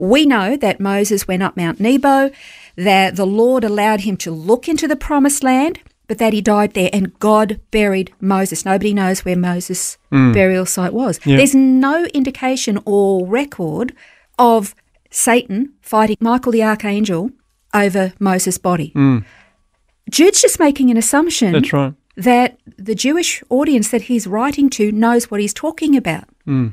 We know that Moses went up Mount Nebo, that the Lord allowed him to look into the promised land, but that he died there and God buried Moses. Nobody knows where Moses' burial site was. Yeah. There's no indication or record of Satan fighting Michael the Archangel over Moses' body. Jude's just making an assumption. That's right. That the Jewish audience that he's writing to knows what he's talking about.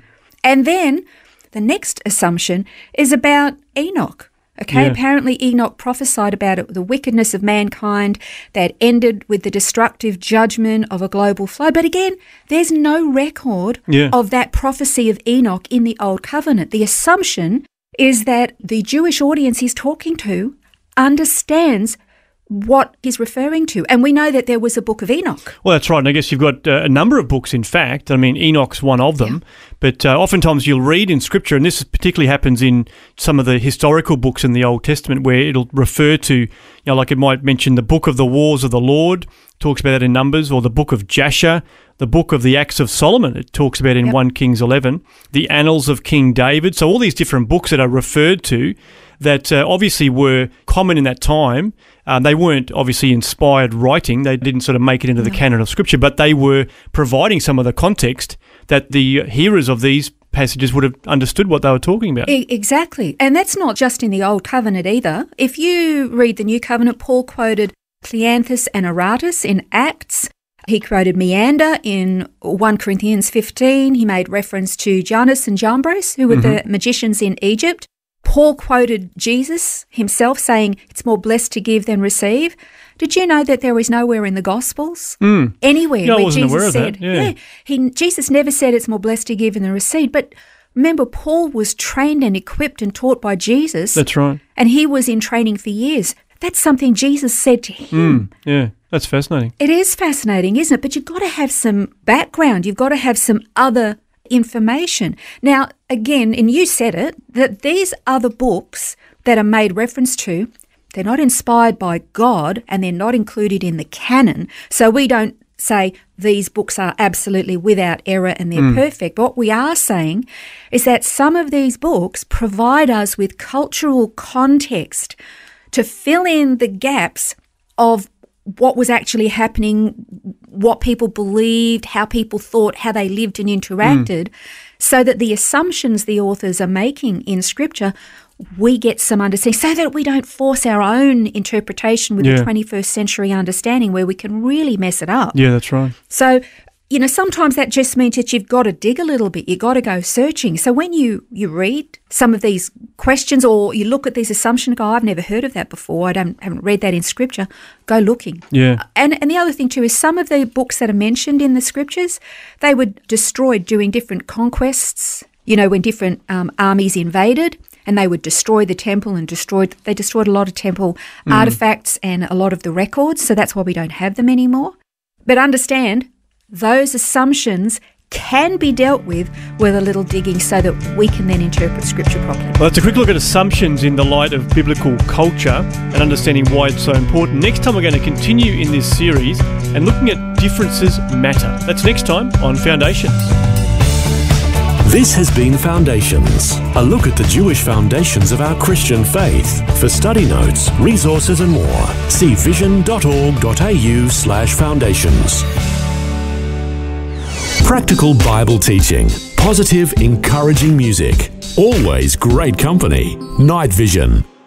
And then the next assumption is about Enoch. Okay, Yeah. apparently Enoch prophesied about the wickedness of mankind that ended with the destructive judgment of a global flood. But again, there's no record of that prophecy of Enoch in the Old Covenant. The assumption is that the Jewish audience he's talking to understands what he's referring to. And we know that there was a book of Enoch. Well, that's right. And I guess you've got a number of books, in fact. I mean, Enoch's one of them. But oftentimes you'll read in Scripture, and this particularly happens in some of the historical books in the Old Testament, where it'll refer to, like it might mention the book of the wars of the Lord, talks about that in Numbers, or the book of Jasher, the book of the Acts of Solomon, it talks about in 1 Kings 11, the Annals of King David. So all these different books that are referred to that obviously were common in that time. They weren't obviously inspired writing. They didn't sort of make it into the canon of Scripture, but they were providing some of the context that the hearers of these passages would have understood what they were talking about. Exactly. And that's not just in the Old Covenant either. If you read the New Covenant, Paul quoted Cleanthus and Aratus in Acts. He quoted Meander in 1 Corinthians 15. He made reference to Janus and Jambres, who were the magicians in Egypt. Paul quoted Jesus himself saying, it's more blessed to give than receive. Did you know that there is nowhere in the Gospels, anywhere where Jesus said, Jesus never said it's more blessed to give than receive. But remember, Paul was trained and equipped and taught by Jesus. That's right. And he was in training for years. That's something Jesus said to him. Yeah, that's fascinating. It is fascinating, isn't it? But you've got to have some background. You've got to have some other information. Now, again, and you said it, that these other books that are made reference to, they're not inspired by God and they're not included in the canon. So we don't say these books are absolutely without error and they're perfect. What we are saying is that some of these books provide us with cultural context to fill in the gaps of what was actually happening, what people believed, how people thought, how they lived and interacted, so that the assumptions the authors are making in Scripture, we get some understanding, so that we don't force our own interpretation with the 21st century understanding where we can really mess it up. Yeah, that's right. So, sometimes that just means that you've got to dig a little bit. You've got to go searching. So when you read some of these questions or you look at these assumptions, go, I've never heard of that before. I haven't read that in Scripture. Go looking. Yeah. And the other thing too is some of the books that are mentioned in the Scriptures, they were destroyed during different conquests, when different armies invaded. And they would destroy the temple and they destroyed a lot of temple artifacts and a lot of the records. So that's why we don't have them anymore. But understand, those assumptions can be dealt with a little digging so that we can then interpret Scripture properly. Well, that's a quick look at assumptions in the light of biblical culture and understanding why it's so important. Next time we're going to continue in this series and looking at differences matter. That's next time on Foundations. This has been Foundations, a look at the Jewish foundations of our Christian faith. For study notes, resources and more, see vision.org.au/foundations. Practical Bible teaching, positive, encouraging music, always great company. Night Vision.